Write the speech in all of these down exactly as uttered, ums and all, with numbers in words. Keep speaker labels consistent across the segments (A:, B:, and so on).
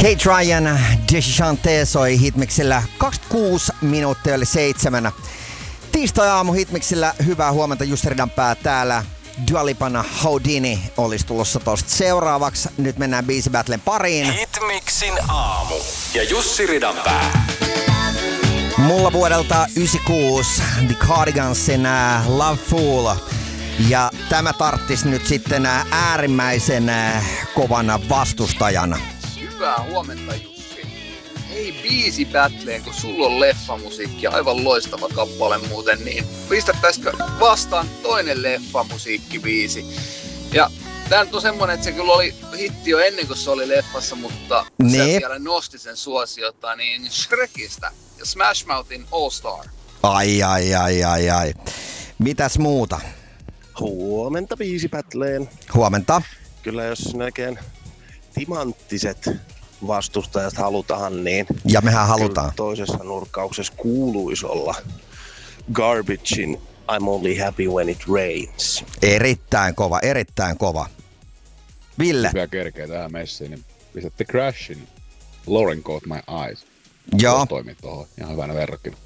A: Kate Ryan, Deschante soi Hitmixillä kaksikymmentäkuusi minuuttia yli seitsemän. Tiistai-aamu Hitmixillä, hyvää huomenta, Jussi Ridanpää täällä. Dua Lipan Houdini olisi tulossa tosta seuraavaksi. Nyt mennään Biisi Battlen pariin.
B: Hitmixin aamu ja Jussi Ridanpää.
A: Mulla vuodelta yhdeksänkymmentäkuusi The Cardigansin uh, Love Fool. Ja tämä tarttis nyt sitten uh, äärimmäisen uh, kovan vastustajan.
C: Hyvää huomenta, Jussi. Hei, Biisi Battleen, kun sulla on leffamusiikki, aivan loistava kappale muuten, niin pistättäisikö vastaan toinen leffamusiikkibiisi? Ja tää nyt on semmonen, että se kyllä oli hitti jo ennen kuin se oli leffassa, mutta
A: ne.
C: Se vielä nosti sen suosiota, niin Shrekistä ja Smash Mouthin All Star.
A: Ai, ai, ai, ai, ai. Mitäs muuta?
D: Huomenta Biisi Battleen.
A: Huomenta.
D: Kyllä jos näkeen timanttiset vastustajat halutaan, niin
A: ja mehän halutaan.
D: Toisessa nurkkauksessa kuuluisi olla Garbagein I'm Only Happy When It Rains.
A: Erittäin kova, erittäin kova. Ville.
E: Hyvä kerkeä tähän messiin, niin pistätte Crashin Lauren Caught My Eyes.
A: Joo.
E: Tuo toimii tuohon ihan hyvänä verrokkina.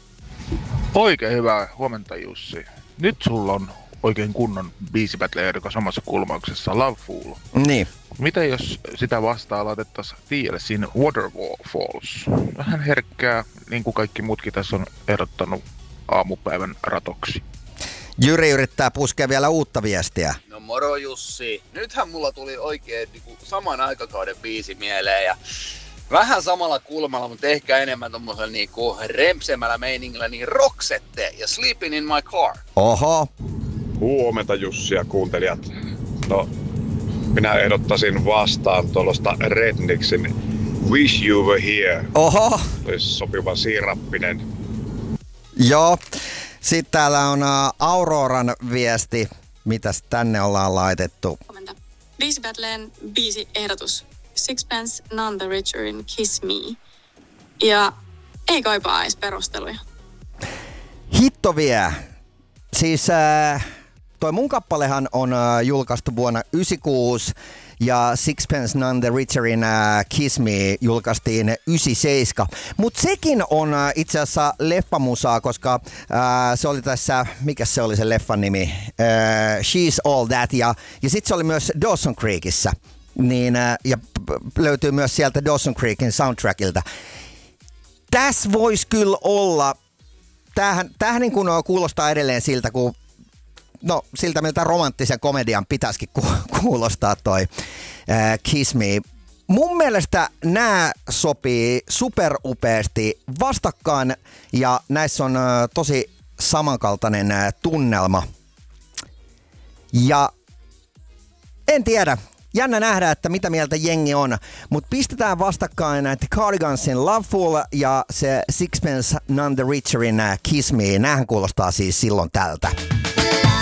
F: Oikein hyvää huomenta, Jussi. Nyt sulla on oikein kunnon biisibattle-ehdokas samassa kulmauksessa, Love Fool.
A: Niin.
F: Mitä jos sitä vastaan laitettaisiin T L C:n Waterfalls? Vähän herkkää, niin kuin kaikki muutkin tässä on ehdottanut aamupäivän ratoksi.
A: Jyri yrittää puskea vielä uutta viestiä.
C: No moro Jussi. Nythän mulla tuli oikein niin kuin saman aikakauden biisi mieleen ja vähän samalla kulmalla, mutta ehkä enemmän tommosella niinku rempsemällä meiningillä, niin Roxette ja Sleeping in My Car.
A: Oho.
G: Huomenta Jussi ja kuuntelijat. No, minä ehdottaisin vastaan tuollaista Rednixin Wish You Were Here.
A: Oho.
G: Olisi sopiva siirappinen.
A: Joo. Sitten täällä on uh, Auroran viesti. Mitäs tänne ollaan laitettu?
H: Huomenta. Biisi Battleen biisi ehdotus. Sixpence None the Richer in Kiss Me. Ja ei kaipaa edes perusteluja.
A: Hitto vie. Siis äh, toi mun kappalehan on äh, julkaistu vuonna yhdeksänkymmentäkuusi ja Sixpence None the Richer in äh, Kiss Me julkaistiin yhdeksänkymmentäseitsemän. Mut sekin on äh, itse asiassa leffamusaa, koska äh, se oli tässä, mikä se oli se leffan nimi? Äh, She's All That ja, ja sit se oli myös Dawson Creekissä. Niin, ja löytyy myös sieltä Dawson Creekin soundtrackilta. Tässä voisi kyllä olla, tämähän, tämähän niin kuin kuulostaa edelleen siltä, kun, no siltä miltä romanttisen komedian pitäisikin ku- kuulostaa toi äh, Kiss Me. Mun mielestä nämä sopii superupeasti vastakkain ja näissä on äh, tosi samankaltainen äh, tunnelma. Ja en tiedä. Jännä nähdä, että mitä mieltä jengi on, mutta pistetään vastakkain The Cardigansin Love Fool ja se Sixpence None the Richerin Kiss Me. Nämähän kuulostaa siis silloin tältä.